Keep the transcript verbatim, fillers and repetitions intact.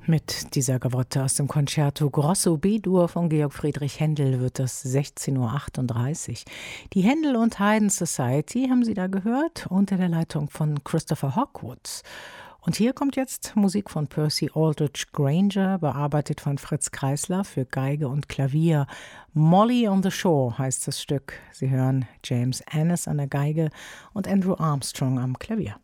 Mit dieser Gavotte aus dem Concerto Grosso B-Dur von Georg Friedrich Händel wird das sechzehn Uhr achtunddreißig. Die Händel und Haydn Society haben Sie da gehört, unter der Leitung von Christopher Hogwood. Und hier kommt jetzt Musik von Percy Aldridge Granger, bearbeitet von Fritz Kreisler für Geige und Klavier. Molly on the Shore heißt das Stück. Sie hören James Annis an der Geige und Andrew Armstrong am Klavier.